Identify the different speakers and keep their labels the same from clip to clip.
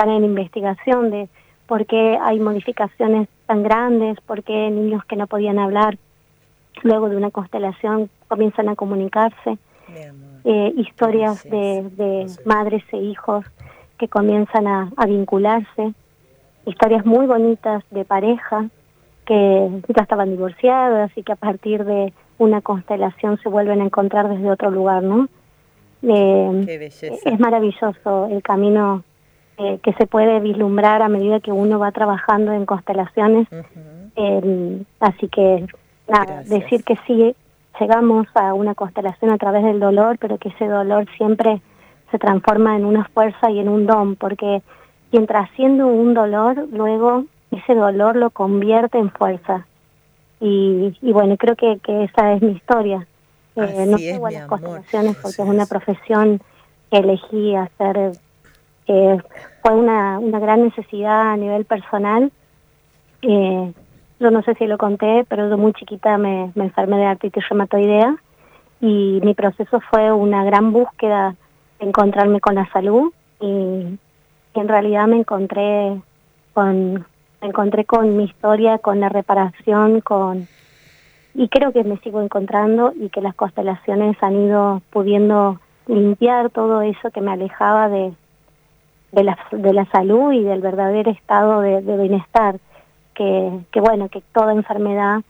Speaker 1: están en investigación de por qué hay modificaciones tan grandes, por qué niños que no podían hablar luego de una constelación comienzan a comunicarse, historias de madres e hijos que comienzan a vincularse, historias muy bonitas de pareja que ya estaban divorciadas y que a partir de una constelación se vuelven a encontrar desde otro lugar, ¿no?
Speaker 2: Qué belleza.
Speaker 1: Es maravilloso el camino que se puede vislumbrar a medida que uno va trabajando en constelaciones. Así que, nada, decir que sí, llegamos a una constelación a través del dolor, pero que ese dolor siempre se transforma en una fuerza y en un don, porque quien trasciende un dolor, luego ese dolor lo convierte en fuerza. Y bueno, creo que esa es mi historia. No llego a las constelaciones porque es una profesión que elegí hacer. Fue una gran necesidad a nivel personal. Yo no sé si lo conté, pero yo muy chiquita me enfermé de artritis reumatoidea y mi proceso fue una gran búsqueda de encontrarme con la salud y en realidad me encontré con mi historia, con la reparación, y creo que me sigo encontrando y que las constelaciones han ido pudiendo limpiar todo eso que me alejaba de la salud y del verdadero estado de bienestar, que bueno, que toda enfermedad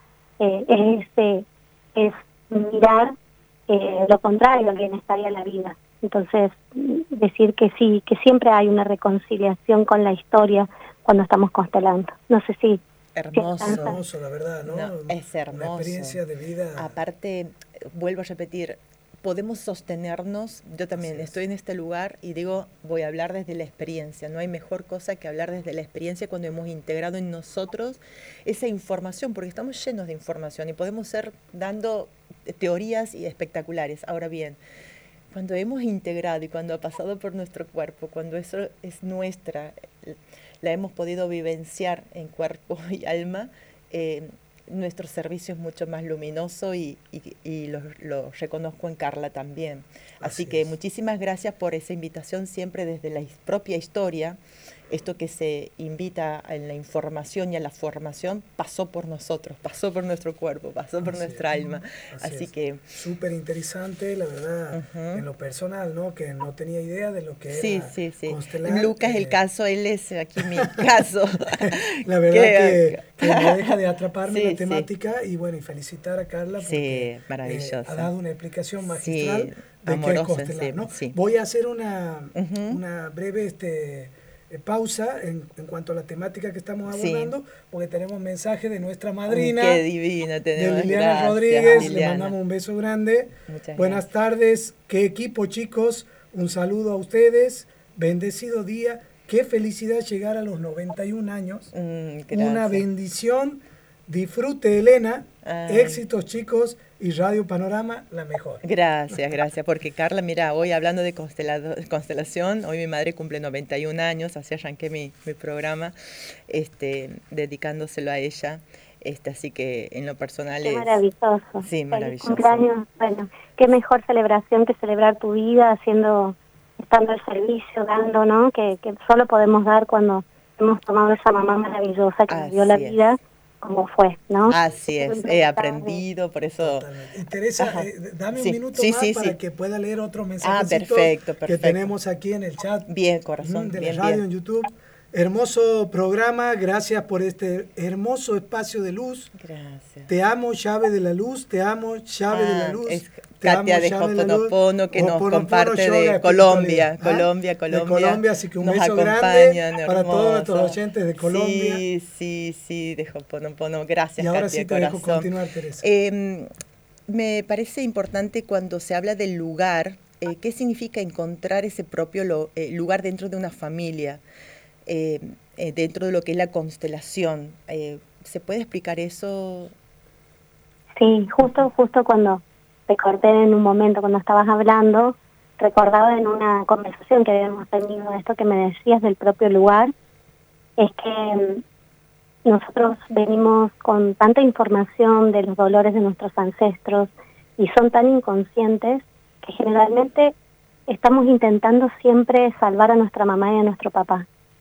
Speaker 1: es mirar lo contrario al bienestar y a la vida. Entonces, decir que sí, que siempre hay una reconciliación con la historia cuando estamos constelando. No sé si...
Speaker 3: Hermoso, la verdad, ¿no?
Speaker 2: Es hermoso.
Speaker 3: Una experiencia de vida.
Speaker 2: Aparte, vuelvo a repetir, podemos sostenernos. Yo también estoy en este lugar y digo, voy a hablar desde la experiencia. No hay mejor cosa que hablar desde la experiencia cuando hemos integrado en nosotros esa información, porque estamos llenos de información y podemos ir dando teorías y espectaculares. Ahora bien, cuando hemos integrado y cuando ha pasado por nuestro cuerpo, cuando eso es nuestra, la hemos podido vivenciar en cuerpo y alma, nuestro servicio es mucho más luminoso y lo reconozco en Carla también. Así que muchísimas gracias por esa invitación siempre desde la propia historia. Esto que se invita en la información y a la formación pasó por nosotros, pasó por nuestro cuerpo, pasó por nuestra alma. Así que...
Speaker 3: Súper interesante, la verdad, en lo personal, ¿no? Que no tenía idea de lo que era constelar.
Speaker 2: Lucas, el caso, él es aquí mi caso.
Speaker 3: La verdad que no deja de atraparme la temática y bueno, y felicitar a Carla porque ha dado una explicación magistral de qué es constelar, ¿no? Voy a hacer una breve pausa en cuanto a la temática que estamos abordando, porque tenemos mensaje de nuestra madrina,
Speaker 2: qué divina,
Speaker 3: de Liliana Rodríguez, le mandamos un beso grande. Buenas tardes, qué equipo, chicos, un saludo a ustedes, bendecido día, qué felicidad llegar a los 91 años, una bendición, disfrute Elena, éxitos chicos, y Radio Panorama, la mejor.
Speaker 2: Gracias, porque Carla, mira, hoy hablando de constelación, hoy mi madre cumple 91 años, así arranqué mi programa, dedicándoselo a ella, así que en lo personal
Speaker 1: es... maravilloso.
Speaker 2: Sí, maravilloso.
Speaker 1: Cumpleaños, bueno, qué mejor celebración que celebrar tu vida, estando al servicio, dando, ¿no? Que solo podemos dar cuando hemos tomado esa mamá maravillosa que nos dio la vida. Como fue, ¿no?
Speaker 2: Así es, he aprendido, por eso...
Speaker 3: Y Teresa, dame un minuto más para que pueda leer otros mensajes que tenemos aquí en el chat.
Speaker 2: Bien, corazón.
Speaker 3: De la radio en YouTube. Hermoso programa, gracias por este hermoso espacio de luz.
Speaker 2: Gracias.
Speaker 3: Te llave llave de la luz, te amo, llave de la luz.
Speaker 2: Katia de Ho'oponopono, que nos comparte de Colombia.
Speaker 3: De Colombia, así que un beso grande para todos nuestros oyentes de Colombia.
Speaker 2: Sí, de Ho'oponopono. Gracias,
Speaker 3: y ahora
Speaker 2: Katia,
Speaker 3: sí te dejo continuar, Teresa.
Speaker 2: Me parece importante cuando se habla del lugar, ¿qué significa encontrar ese propio lugar dentro de una familia? Dentro de lo que es la constelación. ¿Se puede explicar eso?
Speaker 1: Sí, justo cuando te corté en un momento, cuando estabas hablando, recordaba en una conversación que habíamos tenido de esto que me decías del propio lugar, es que nosotros venimos con tanta información de los dolores de nuestros ancestros y son tan inconscientes que generalmente estamos intentando siempre salvar a nuestra mamá y a nuestro papá.